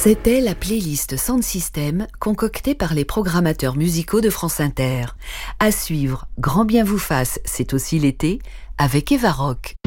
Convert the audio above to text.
C'était la playlist Sound System concoctée par les programmateurs musicaux de France Inter. À suivre, Grand bien vous fasse, c'est aussi l'été, avec Eva Rock.